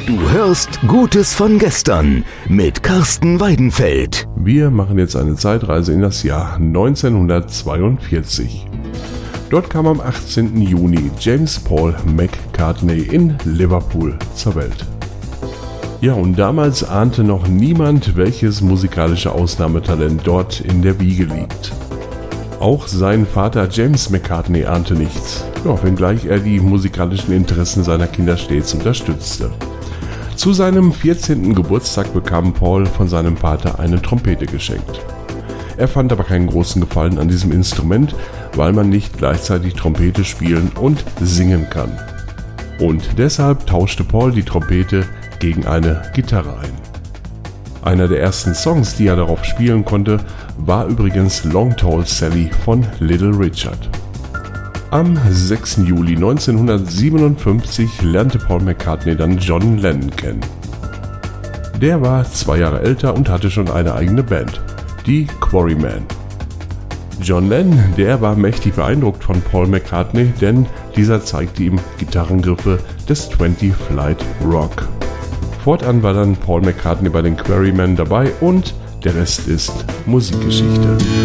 Du hörst Gutes von gestern mit Carsten Weidenfeld. Wir machen jetzt eine Zeitreise in das Jahr 1942. Dort kam am 18. Juni James Paul McCartney in Liverpool zur Welt. Ja, und damals ahnte noch niemand, welches musikalische Ausnahmetalent dort in der Wiege liegt. Auch sein Vater James McCartney ahnte nichts, ja, wenngleich er die musikalischen Interessen seiner Kinder stets unterstützte. Zu seinem 14. Geburtstag bekam Paul von seinem Vater eine Trompete geschenkt. Er fand aber keinen großen Gefallen an diesem Instrument, weil man nicht gleichzeitig Trompete spielen und singen kann. Und deshalb tauschte Paul die Trompete gegen eine Gitarre ein. Einer der ersten Songs, die er darauf spielen konnte, war übrigens Long Tall Sally von Little Richard. Am 6. Juli 1957 lernte Paul McCartney dann John Lennon kennen. Der war 2 Jahre älter und hatte schon eine eigene Band, die Quarrymen. John Lennon, der war mächtig beeindruckt von Paul McCartney, denn dieser zeigte ihm Gitarrengriffe des 20 Flight Rock. Fortan war dann Paul McCartney bei den Quarrymen dabei und der Rest ist Musikgeschichte.